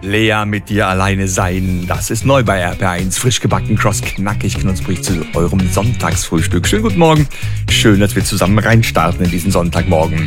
Lea mit dir alleine sein. Das ist neu bei RPR1. Frisch gebacken, kross, knackig, knusprig zu eurem Sonntagsfrühstück. Schönen guten Morgen. Schön, dass wir zusammen reinstarten in diesen Sonntagmorgen.